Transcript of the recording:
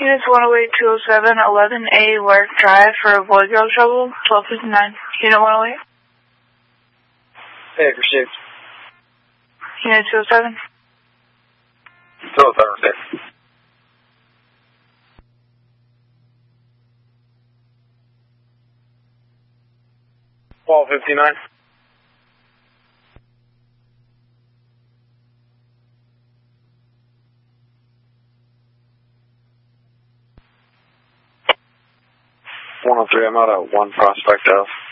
Units 108, 207, 11A Lark Drive for a boy girl trouble, 1259. Unit 108. Hey, received. Unit 207. 207, received. $12.59. $103, I'm out at 1 Prospect Ave.